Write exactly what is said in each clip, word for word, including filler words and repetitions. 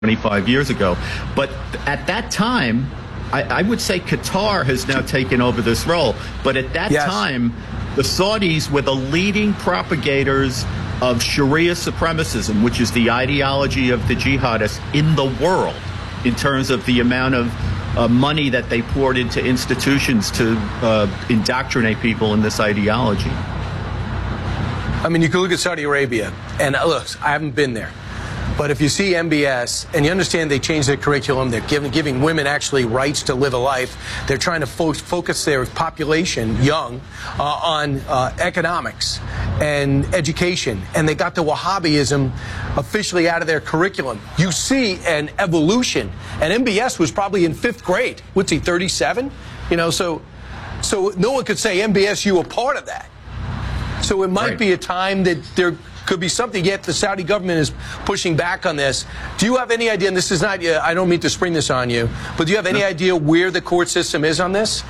twenty-five years ago. But at that time, I, I would say Qatar has now taken over this role. But at that yes. time, the Saudis were the leading propagators of Sharia supremacism, which is the ideology of the jihadists in the world, in terms of the amount of uh, money that they poured into institutions to uh, indoctrinate people in this ideology. I mean, you can look at Saudi Arabia, and uh, look, I haven't been there. But if you see M B S, and you understand they changed their curriculum, they're giving, giving women actually rights to live a life. They're trying to fo focus their population, young, uh, on uh, economics and education. And they got the Wahhabism officially out of their curriculum. You see an evolution. And M B S was probably in fifth grade. What's he, thirty-seven? You know, so, so no one could say M B S, you were part of that. So it might right. be a time that there could be something, yet the Saudi government is pushing back on this. Do you have any idea, and this is not, I don't mean to spring this on you, but do you have any no. idea where the court system is on this?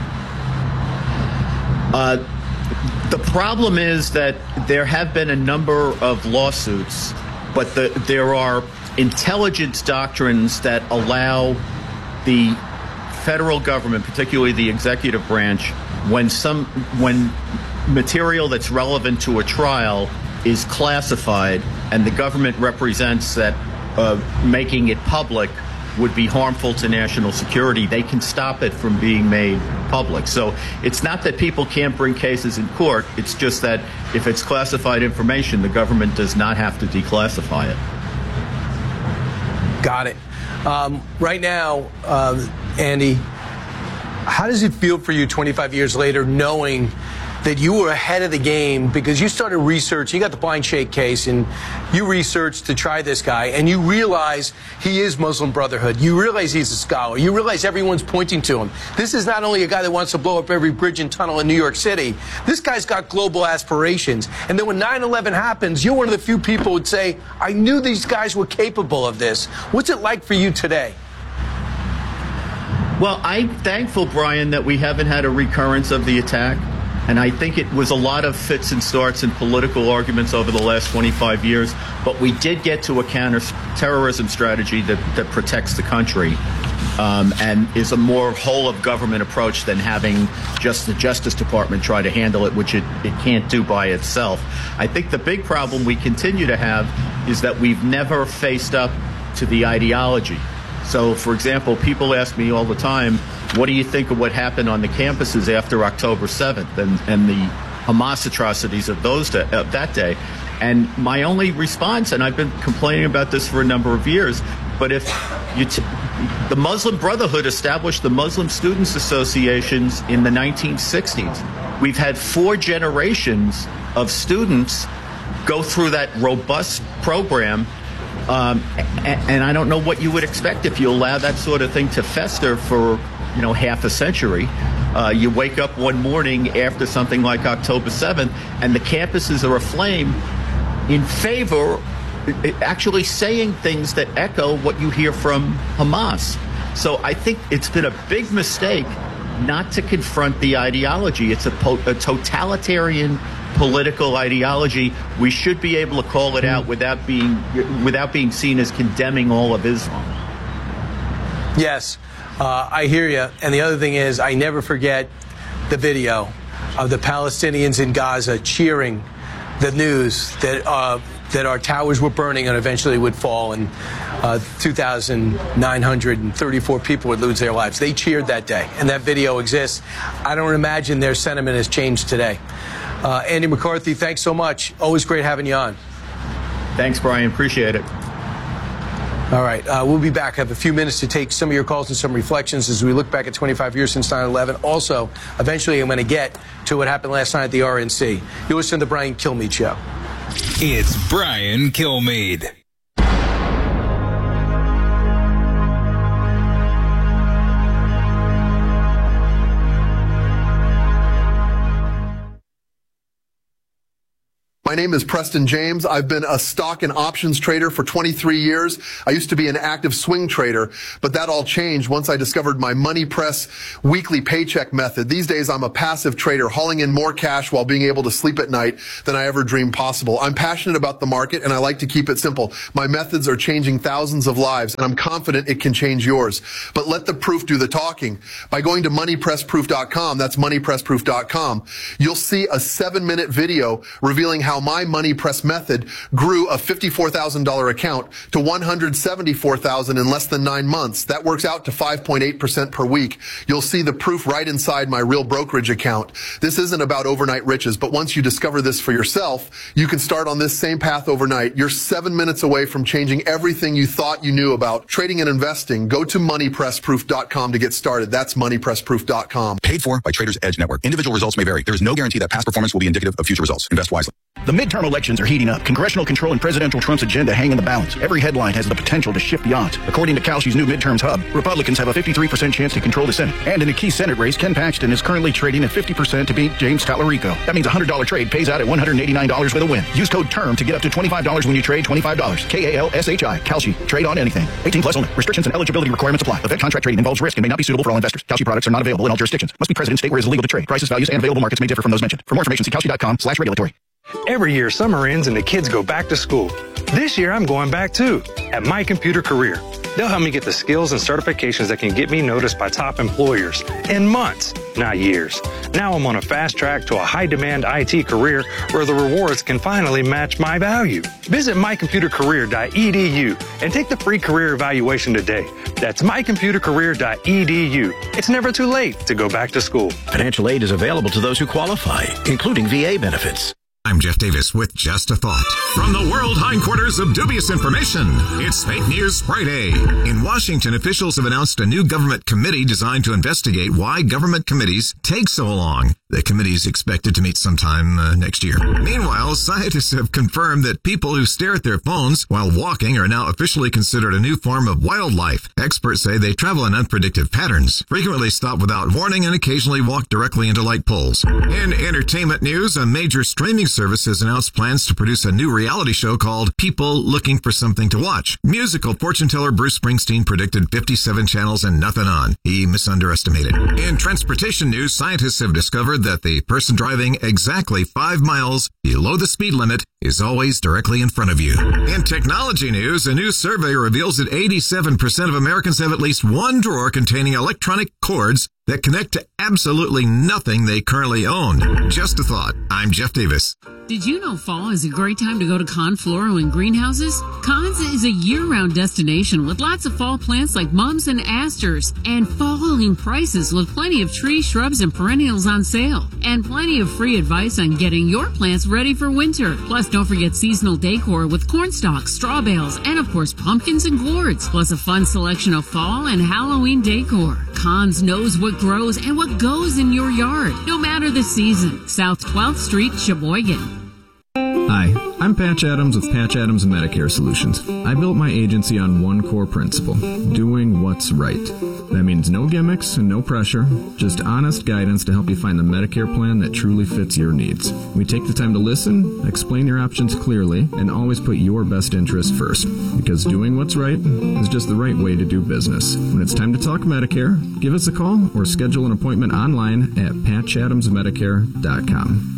Uh, the problem is that there have been a number of lawsuits, but the, there are intelligence doctrines that allow the federal government, particularly the executive branch, when some, when material that's relevant to a trial is classified and the government represents that uh, making it public would be harmful to national security, they can stop it from being made public. So it's not that people can't bring cases in court, it's just that if it's classified information, the government does not have to declassify it. Got it. Um, right now, uh, Andy, how does it feel for you twenty-five years later knowing that you were ahead of the game because you started research, you got the Blind Sheikh case, and you researched to try this guy, and you realize he is Muslim Brotherhood. You realize he's a scholar. You realize everyone's pointing to him. This is not only a guy that wants to blow up every bridge and tunnel in New York City. This guy's got global aspirations. And then when nine eleven happens, you're one of the few people who would say, I knew these guys were capable of this. What's it like for you today? Well, I'm thankful, Brian, that we haven't had a recurrence of the attack. And I think it was a lot of fits and starts and political arguments over the last twenty-five years. But we did get to a counter-terrorism strategy that, that protects the country um, and is a more whole-of-government approach than having just the Justice Department try to handle it, which it, it can't do by itself. I think the big problem we continue to have is that we've never faced up to the ideology. So, for example, people ask me all the time, what do you think of what happened on the campuses after October seventh and, and the Hamas atrocities of those day, of that day? And my only response, and I've been complaining about this for a number of years, but if you t the Muslim Brotherhood established the Muslim Students Associations in the nineteen sixties. We've had four generations of students go through that robust program. Um, and, and I don't know what you would expect if you allow that sort of thing to fester for, you know, half a century. Uh, you wake up one morning after something like October seventh, and the campuses are aflame in favor, actually saying things that echo what you hear from Hamas. So I think it's been a big mistake not to confront the ideology. It's a, po a totalitarian political ideology. We should be able to call it out without being without being seen as condemning all of Islam. Yes, uh, I hear you. And the other thing is, I never forget the video of the Palestinians in Gaza cheering the news that uh, that our towers were burning and eventually would fall, and uh, two thousand nine hundred thirty-four people would lose their lives. They cheered that day, and that video exists. I don't imagine their sentiment has changed today. Uh, Andy McCarthy, thanks so much. Always great having you on. Thanks, Brian. Appreciate it. All right. Uh, we'll be back. I have a few minutes to take some of your calls and some reflections as we look back at twenty-five years since nine eleven. Also, eventually I'm going to get to what happened last night at the R N C. You listen to the Brian Kilmeade Show. It's Brian Kilmeade. My name is Preston James. I've been a stock and options trader for twenty-three years. I used to be an active swing trader, but that all changed once I discovered my Money Press weekly paycheck method. These days, I'm a passive trader, hauling in more cash while being able to sleep at night than I ever dreamed possible. I'm passionate about the market, and I like to keep it simple. My methods are changing thousands of lives, and I'm confident it can change yours. But let the proof do the talking. By going to money press proof dot com, that's money press proof dot com, you'll see a seven-minute video revealing how my Money Press method grew a fifty-four thousand dollars account to one hundred seventy-four thousand dollars in less than nine months. That works out to five point eight percent per week. You'll see the proof right inside my real brokerage account. This isn't about overnight riches, but once you discover this for yourself, you can start on this same path overnight. You're seven minutes away from changing everything you thought you knew about trading and investing. Go to money press proof dot com to get started. That's money press proof dot com. Paid for by Traders Edge Network. Individual results may vary. There is no guarantee that past performance will be indicative of future results. Invest wisely. The midterm elections are heating up. Congressional control and presidential Trump's agenda hang in the balance. Every headline has the potential to shift the odds. According to Kalshi's new midterms hub, Republicans have a fifty-three percent chance to control the Senate. And in a key Senate race, Ken Paxton is currently trading at fifty percent to beat James Tallarico. That means a one hundred dollars trade pays out at one hundred eighty-nine dollars with a win. Use code TERM to get up to twenty-five dollars when you trade twenty-five dollars. K A L S H I. Kalshi. Trade on anything. eighteen plus only. Restrictions and eligibility requirements apply. Event contract trading involves risk and may not be suitable for all investors. Kalshi products are not available in all jurisdictions. Must be present in state where it is illegal to trade. Prices, values, and available markets may differ from those mentioned. For more information, see kalshi dot com slash regulatory. Every year, summer ends and the kids go back to school. This year, I'm going back too, at My Computer Career. They'll help me get the skills and certifications that can get me noticed by top employers in months, not years. Now I'm on a fast track to a high-demand I T career where the rewards can finally match my value. Visit my computer career dot e d u and take the free career evaluation today. That's my computer career dot e d u. It's never too late to go back to school. Financial aid is available to those who qualify, including V A benefits. I'm Jeff Davis with Just a Thought. From the world hindquarters of dubious information, it's Fake News Friday. In Washington, officials have announced a new government committee designed to investigate why government committees take so long. The committee is expected to meet sometime uh, next year. Meanwhile, scientists have confirmed that people who stare at their phones while walking are now officially considered a new form of wildlife. Experts say they travel in unpredictable patterns, frequently stop without warning, and occasionally walk directly into light poles. In entertainment news, a major streaming service has announced plans to produce a new reality show called People Looking for Something to Watch. Musical fortune teller Bruce Springsteen predicted fifty-seven channels and nothing on. He misunderestimated. In transportation news, scientists have discovered that the person driving exactly five miles below the speed limit is always directly in front of you. In technology news, a new survey reveals that eighty-seven percent of Americans have at least one drawer containing electronic cords that connect to absolutely nothing they currently own. Just a thought. I'm Jeff Davis. Did you know fall is a great time to go to Confloro and greenhouses? Cons is a year-round destination with lots of fall plants like mums and asters and falling prices with plenty of trees, shrubs, and perennials on sale. And plenty of free advice on getting your plants ready for winter. Plus, don't forget seasonal decor with corn stalks, straw bales, and of course pumpkins and gourds. Plus a fun selection of fall and Halloween decor. Cons knows what grows and what goes in your yard, no matter the season. South twelfth Street, Sheboygan. Hi, I'm Patch Adams with Patch Adams Medicare Solutions. I built my agency on one core principle, doing what's right. That means no gimmicks and no pressure, just honest guidance to help you find the Medicare plan that truly fits your needs. We take the time to listen, explain your options clearly, and always put your best interest first. Because doing what's right is just the right way to do business. When it's time to talk Medicare, give us a call or schedule an appointment online at patch adams medicare dot com.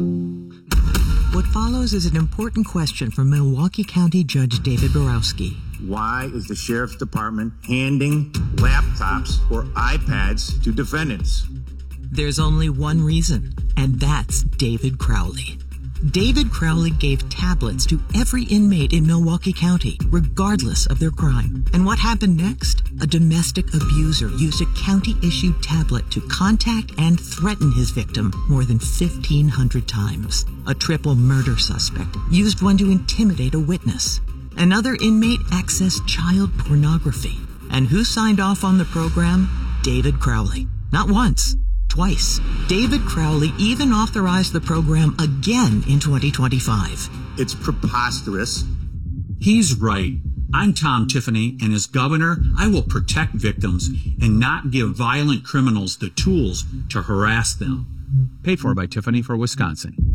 What follows is an important question from Milwaukee County Judge David Borowski. Why is the Sheriff's Department handing laptops or iPads to defendants? There's only one reason, and that's David Crowley. David Crowley gave tablets to every inmate in Milwaukee County, regardless of their crime. And what happened next? A domestic abuser used a county-issued tablet to contact and threaten his victim more than fifteen hundred times. A triple murder suspect used one to intimidate a witness. Another inmate accessed child pornography. And who signed off on the program? David Crowley. Not once. Twice. David Crowley even authorized the program again in twenty twenty-five. It's preposterous. He's right. I'm Tom Tiffany, and as governor, I will protect victims and not give violent criminals the tools to harass them. Paid for by Tiffany for Wisconsin.